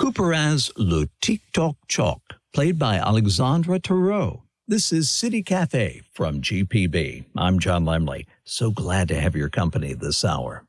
Couperin's Le Tic-Toc Choc, played by Alexandra Tarot. This is City Cafe from GPB. I'm John Lemley. So glad to have your company this hour.